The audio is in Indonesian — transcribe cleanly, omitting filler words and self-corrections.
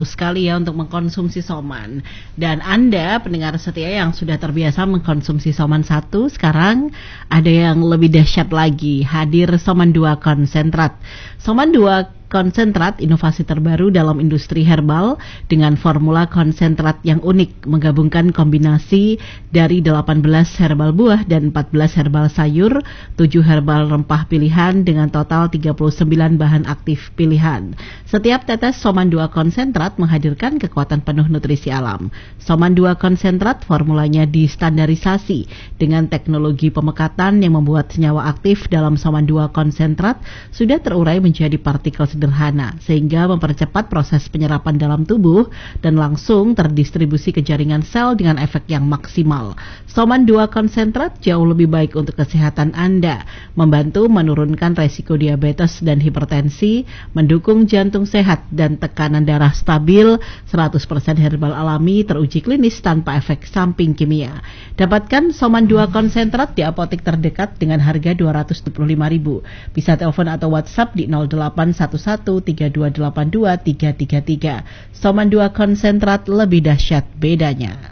sekali ya untuk mengkonsumsi Soman. Dan Anda pendengar setia yang sudah terbiasa mengkonsumsi Soman 1, sekarang ada yang lebih dahsyat lagi, hadir Soman 2 konsentrat. Soman 2 konsentrat inovasi terbaru dalam industri herbal dengan formula konsentrat yang unik, menggabungkan kombinasi dari 18 herbal buah dan 14 herbal sayur, 7 herbal rempah pilihan dengan total 39 bahan aktif pilihan. Setiap tetes Soman 2 konsentrat menghadirkan kekuatan penuh nutrisi alam. Soman 2 konsentrat formulanya distandarisasi dengan teknologi pemekatan yang membuat senyawa aktif dalam Soman 2 konsentrat sudah terurai menjadi partikel sederhana sehingga mempercepat proses penyerapan dalam tubuh dan langsung terdistribusi ke jaringan sel dengan efek yang maksimal. Soman 2 konsentrat jauh lebih baik untuk kesehatan Anda, membantu menurunkan resiko diabetes dan hipertensi, mendukung jantung sehat dan tekanan darah stabil, 100% herbal alami teruji klinis tanpa efek samping kimia. Dapatkan Soman 2 konsentrat di apotek terdekat dengan harga Rp225.000. Bisa telepon atau WhatsApp di 08113282 333. Soman 2 konsentrat, lebih dahsyat bedanya.